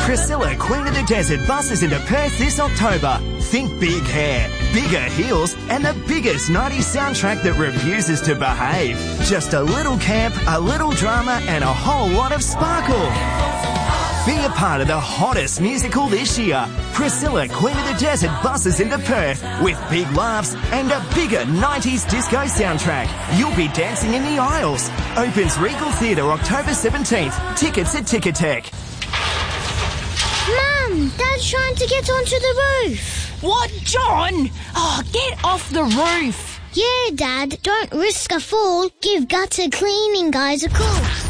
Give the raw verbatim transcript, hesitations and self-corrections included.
Priscilla, Queen of the Desert buses into Perth this October. Think big hair, bigger heels, and the biggest nineties soundtrack that refuses to behave. Just a little camp, a little drama, and a whole lot of sparkle. Be a part of the hottest musical this year. Priscilla, Queen of the Desert buses into Perth with big laughs and a bigger nineties disco soundtrack. You'll be dancing in the aisles. Opens Regal Theatre October seventeenth. Tickets at Ticketek. Mum, Dad's trying to get onto the roof. What, John? Oh, get off the roof. Yeah, Dad, don't risk a fall. Give gutter cleaning guys a call.